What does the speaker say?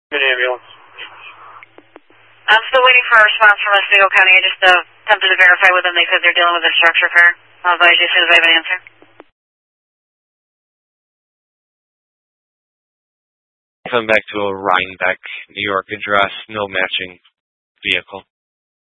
An ambulance. I'm still waiting for a response from Oswego County. I just attempted to verify with them. They said they're dealing with a structure repair. I'll advise you as soon as I have an answer. Come back to a Rhinebeck, New York address, no matching vehicle.